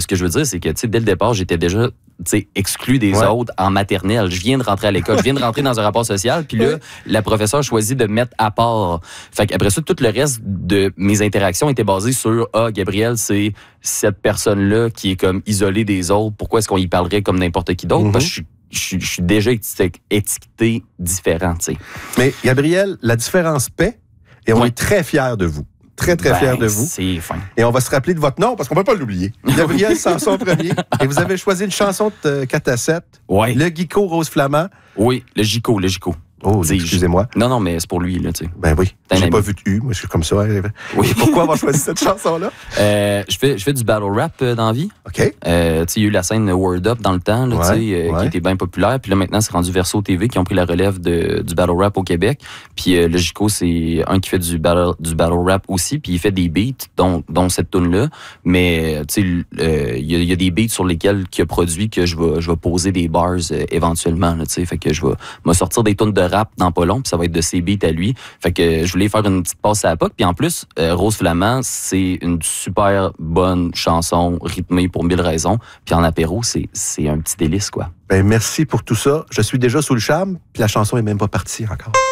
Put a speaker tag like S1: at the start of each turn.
S1: que je veux dire, c'est que, tu sais, dès le départ, j'étais déjà, tu sais, exclu des autres en maternelle. Je viens de rentrer à l'école, je viens de rentrer dans un rapport social, puis là, la professeure choisit de me mettre à part. Fait qu'après ça, tout le reste de mes interactions était basé sur « Ah, Gabriel, c'est cette personne-là qui est comme isolée des autres. Pourquoi est-ce qu'on y parlerait comme n'importe qui d'autre? Parce que je suis déjà étiqueté différent, tu sais. »
S2: Mais Gabriel, la différence paie, et on est très fiers de vous. Très, très fiers de vous.
S1: C'est fin.
S2: Et on va se rappeler de votre nom, parce qu'on ne peut pas l'oublier. Gabriel Sanson premier. Et vous avez choisi une chanson de 4-7.
S1: Ouais.
S2: Le Guico Rose Flamand.
S1: Oui, le Gico.
S2: Oh, excusez-moi.
S1: Non, mais c'est pour lui, là, tu sais.
S2: Ben oui. J'ai pas vu de U, moi, je suis comme ça.
S1: Oui.
S2: Pourquoi avoir choisi cette chanson-là?
S1: Je fais du battle rap dans la vie.
S2: OK.
S1: Tu sais, il y a eu la scène Word Up dans le temps, là, tu sais, qui était bien populaire. Puis là, maintenant, c'est rendu Verso TV qui ont pris la relève du battle rap au Québec. Puis le Gico, c'est un qui fait du battle rap aussi. Puis il fait des beats, dont cette tune-là. Mais, tu sais, il y a des beats sur lesquels il a produit que je vais poser des bars éventuellement, là, tu sais. Fait que je vais me sortir des tunes de rap dans pas long, puis ça va être de ses beats à lui. Fait que je voulais faire une petite passe à la POC. Puis en plus, Rose Flamand, c'est une super bonne chanson rythmée pour 1000 raisons. Puis en apéro, c'est un petit délice, quoi.
S2: Ben merci pour tout ça. Je suis déjà sous le charme, puis la chanson est même pas partie encore.